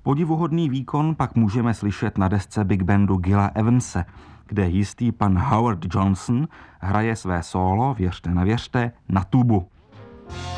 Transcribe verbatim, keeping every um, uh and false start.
Podivuhodný výkon pak můžeme slyšet na desce big bandu Gilla Evanse, kde jistý pan Howard Johnson hraje své sólo, věřte nevěřte, na tubu.